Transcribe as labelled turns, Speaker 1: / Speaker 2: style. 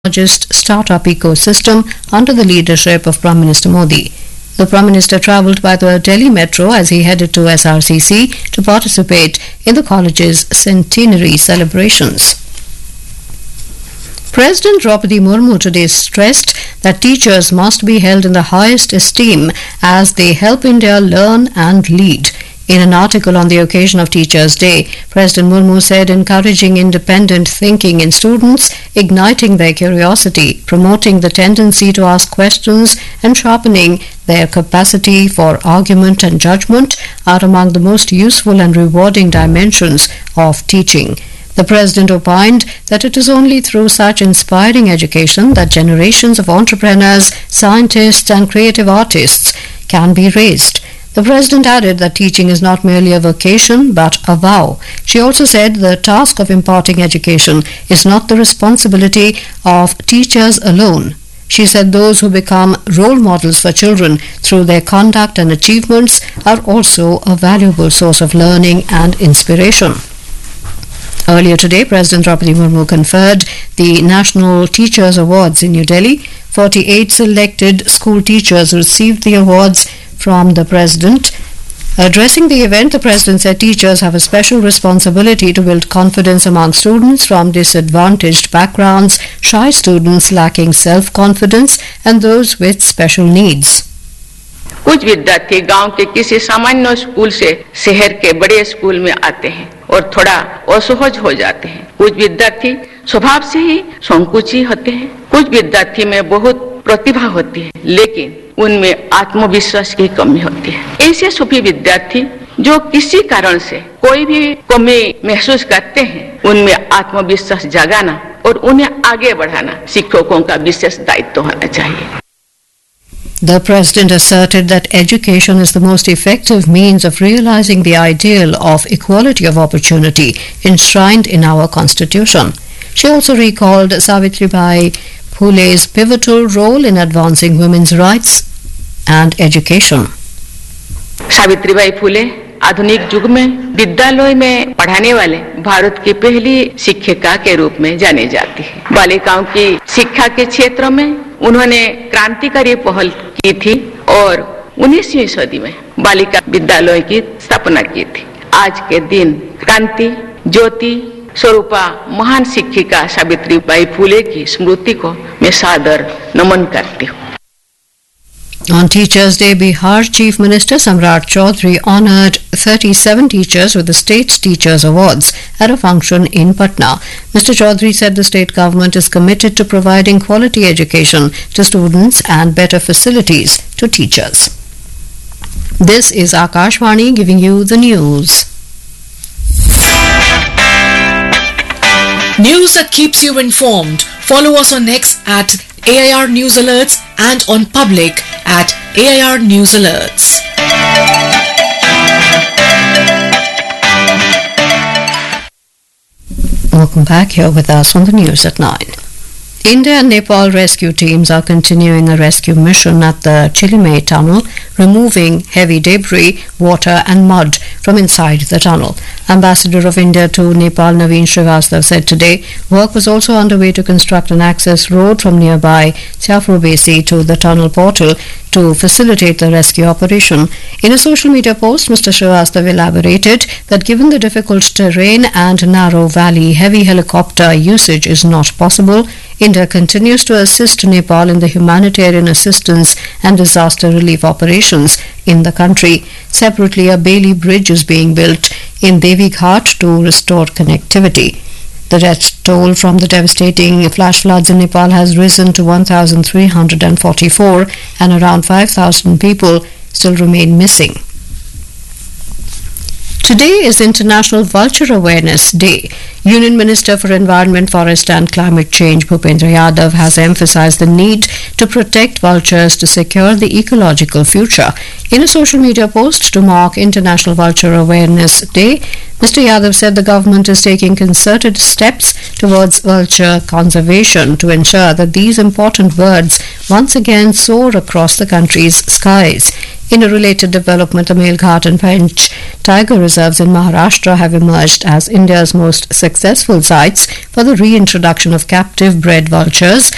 Speaker 1: largest startup ecosystem under the leadership of Prime Minister Modi. The Prime Minister travelled by the Delhi Metro as he headed to SRCC to participate in the college's centenary celebrations. President Draupadi Murmu today stressed that teachers must be held in the highest esteem as they help India learn and lead. In an article on the occasion of Teachers' Day, President Murmu said encouraging independent thinking in students, igniting their curiosity, promoting the tendency to ask questions and sharpening their capacity for argument and judgment are among the most useful and rewarding dimensions of teaching. The President opined that it is only through such inspiring education that generations of entrepreneurs, scientists and creative artists can be raised. The President added that teaching is not merely a vocation but a vow. She also said the task of imparting education is not the responsibility of teachers alone. She said those who become role models for children through their conduct and achievements are also a valuable source of learning and inspiration. Earlier today, President Draupadi Murmu conferred the National Teachers Awards in New Delhi. 48 selected school teachers received the awards from the President. Addressing the event, the President said teachers have a special responsibility to build confidence among students from disadvantaged backgrounds, shy students lacking self-confidence, and those with special needs.
Speaker 2: कुछ विद्यार्थी गांव के किसी सामान्य school से शहर के बड़े स्कूल में आते हैं और थोड़ा असहज हो जाते हैं। कुछ विद्यार्थी स्वभाव से ही संकोची होते हैं। कुछ विद्यार्थी में बहुत प्रतिभा होती है, लेकिन उनमें आत्मविश्वास की कमी होती है। ऐसे सभी विद्यार्थी जो किसी कारण से कोई भी कमी महसूस करते हैं, उनमें आत्मविश्वास जगाना और उन्हें आगे बढ़ाना शिक्षकों का विशेष दायित्व होना चाहिए।
Speaker 1: The President asserted that education is the most effective means of realizing the ideal of equality of opportunity enshrined in our Constitution. She also recalled Savitribai Phule's pivotal role in advancing women's rights and education.
Speaker 2: Savitribai Phule आधुनिक युग में विद्यालय में पढ़ाने वाले भारत की पहली शिक्षिका के रूप में जानी जाती है। बालिकाओं की शिक्षा के क्षेत्र में उन्होंने क्रांतिकारी पहल की थी और 19वीं सदी में बालिका विद्यालय की स्थापना की थी। आज के दिन क्रांति ज्योति स्वरूपा महान शिक्षिका सावित्रीबाई फुले की स्मृति को मैं सादर नमन करती हूँ।
Speaker 1: On Teachers' Day, Bihar Chief Minister Samrat Chaudhary honoured 37 teachers with the State Teachers Awards at a function in Patna. Mr. Chaudhary said the state government is committed to providing quality education to students and better facilities to teachers. This is Akashvani giving you the news.
Speaker 3: News that keeps you informed. Follow us on X at AIR News Alerts and on Public at AIR News Alerts.
Speaker 1: Welcome back. Here with us on the news at 9. India and Nepal rescue teams are continuing a rescue mission at the Chilime tunnel, removing heavy debris, water and mud from inside the tunnel. Ambassador of India to Nepal Naveen Srivastav said today work was also underway to construct an access road from nearby Siafrobesi to the tunnel portal to facilitate the rescue operation. In a social media post, Mr. Srivastav elaborated that given the difficult terrain and narrow valley, heavy helicopter usage is not possible. India continues to assist Nepal in the humanitarian assistance and disaster relief operations in the country. Separately, a Bailey Bridge is being built in Devi Ghat to restore connectivity. The death toll from the devastating flash floods in Nepal has risen to 1,344 and around 5,000 people still remain missing. Today is International Vulture Awareness Day. Union Minister for Environment, Forest and Climate Change Bhupendra Yadav has emphasized the need to protect vultures to secure the ecological future. In a social media post to mark International Vulture Awareness Day, Mr. Yadav said the government is taking concerted steps towards vulture conservation to ensure that these important birds once again soar across the country's skies. In a related development, the Melghat and Pench tiger reserves in Maharashtra have emerged as India's most successful sites for the reintroduction of captive bred vultures